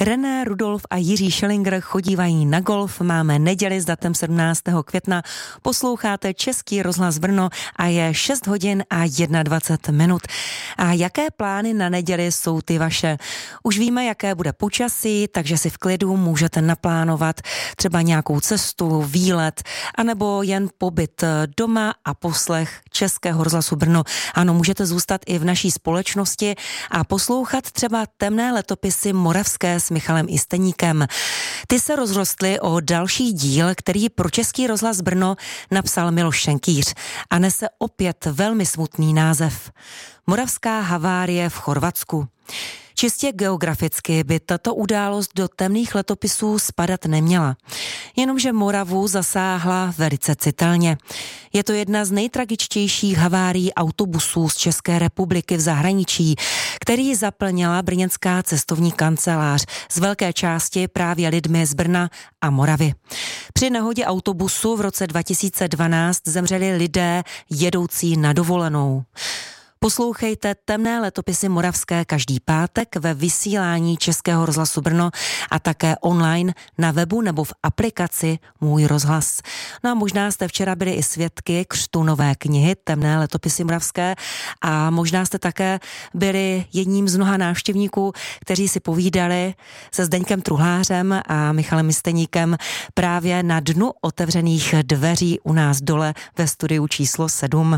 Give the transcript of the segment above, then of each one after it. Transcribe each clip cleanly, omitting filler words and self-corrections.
René Rudolf a Jiří Schellinger chodívají na golf. Máme neděli s datem 17. května. Posloucháte Český rozhlas Brno a je 6 hodin a 21 minut. A jaké plány na neděli jsou ty vaše? Už víme, jaké bude počasí, takže si v klidu můžete naplánovat třeba nějakou cestu, výlet, anebo jen pobyt doma a poslech Českého rozhlasu Brno. Ano, můžete zůstat i v naší společnosti a poslouchat třeba temné letopisy Moravské s Michalem Isteníkem. Ty se rozrostly o další díl, který pro Český rozhlas Brno napsal Miloš Šenkýř a nese opět velmi smutný název. Moravská havárie v Chorvatsku. Čistě geograficky by tato událost do temných letopisů spadat neměla. Jenomže Moravu zasáhla velice citelně. Je to jedna z nejtragičtějších havárií autobusů z České republiky v zahraničí, který zaplnila brněnská cestovní kancelář z velké části právě lidmi z Brna a Moravy. Při nehodě autobusu v roce 2012 zemřeli lidé jedoucí na dovolenou. Poslouchejte temné letopisy Moravské každý pátek ve vysílání Českého rozhlasu Brno a také online na webu nebo v aplikaci Můj rozhlas. No a možná jste včera byli i svědky křtu nové knihy Temné letopisy Moravské a možná jste také byli jedním z mnoha návštěvníků, kteří si povídali se Zdeňkem Truhlářem a Michalem Isteníkem právě na dnu otevřených dveří u nás dole ve studiu číslo 7.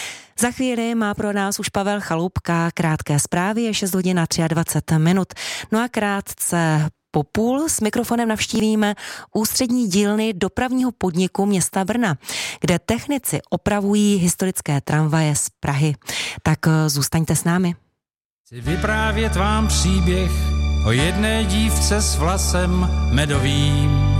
Za chvíli má pro nás už Pavel Chaloupka krátké zprávy, je 6 hodin a 23 minut. No a krátce po půl s mikrofonem navštívíme ústřední dílny dopravního podniku města Brna, kde technici opravují historické tramvaje z Prahy. Tak zůstaňte s námi. Chci vyprávět vám příběh o jedné dívce s vlasem medovým.